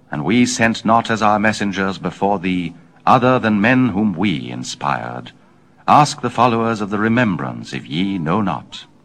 And we sent not as our messengers before thee other than men whom we inspired. Ask the followers of the remembrance if ye know not.